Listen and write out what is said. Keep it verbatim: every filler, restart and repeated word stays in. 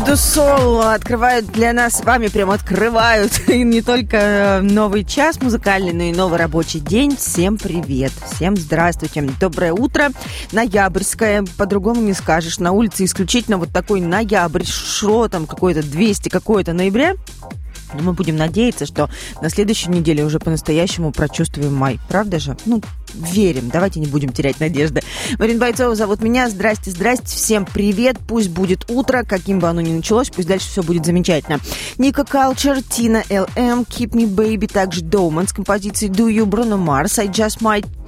Soul открывают для нас с вами, прям открывают и не только новый час музыкальный, но и новый рабочий день. Всем привет, всем здравствуйте, доброе утро, ноябрьское, по-другому не скажешь, на улице исключительно вот такой ноябрь, шо там какой-то двести какой-то ноября. Но мы будем надеяться, что на следующей неделе уже по-настоящему прочувствуем май. Правда же? Ну, верим. Давайте не будем терять надежды. Марина Бойцова зовут меня. Здрасте, здрасте. Всем привет. Пусть будет утро, каким бы оно ни началось. Пусть дальше все будет замечательно. Ника Калчер, Тина эл эм, Keep Me Baby, также Доуман с композицией Do You, Bruno Mars, I Just Might